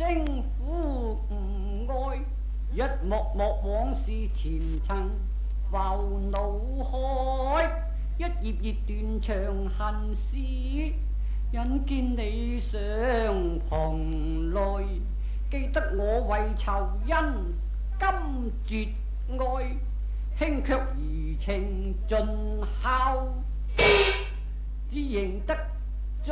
稱呼愛，一幕幕往事前塵浮腦海，一頁頁斷腸恨事，引見你相蓬萊。記得我為酬恩今絕愛，卿卻餘情盡孝，只認得